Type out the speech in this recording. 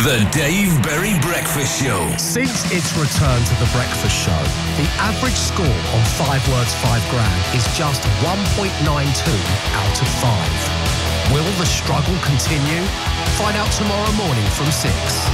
The Dave Berry Breakfast Show. Since its return to The Breakfast Show, the average score on 5 words, 5 grand is just 1.92 out of 5. Will the struggle continue? Find out tomorrow morning from 6.